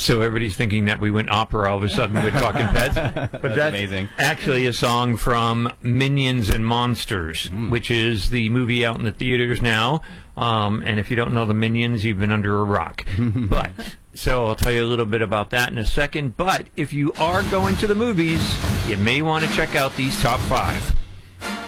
So everybody's thinking that we went opera all of a sudden with Talking Pets. But that's amazing. actually a song from Minions and Monsters, which is the movie out in the theaters now. And if you don't know the Minions, you've been under a rock. But so I'll tell you a little bit about that in a second. But if you are going to the movies, you may want to check out these top 5.